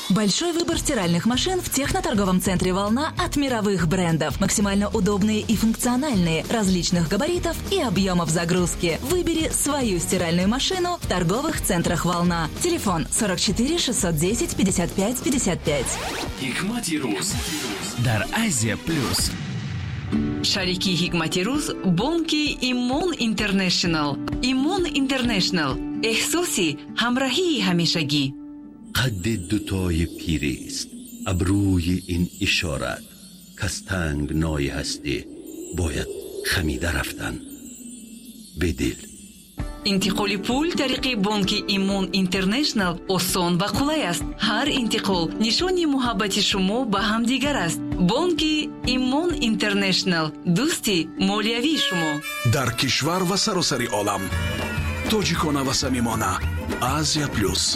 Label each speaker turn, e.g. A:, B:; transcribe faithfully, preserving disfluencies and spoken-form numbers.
A: Большой выбор стиральных машин в техноторговом центре «Волна» от мировых брендов. Максимально удобные и функциональные, различных габаритов и объемов загрузки. Выбери свою стиральную машину в торговых центрах «Волна». Телефон сорок четыре шестьсот десять пятьдесят пять пятьдесят пять.
B: Hikmati Ruz дар Азия Плюс.
C: Шарики Hikmati Ruz бонки Имон Интернешнл. Имон Интернешнл. احساسی همراهی همیشگی.
D: قد دوتای پیریست، ابروی این اشارت کس تنگ نای هستی باید خمیده رفتن به دل.
C: انتقال پول طریق بانک ایمون اینترنشنل آسان و قلای است. هر انتقال نشانی محبت شما به هم دیگر است. بانک ایمون اینترنشنل، دوستی مالیوی شما
E: در کشور و سراسر عالم. توجیکانه و صمیمانه. آزیا پلوس.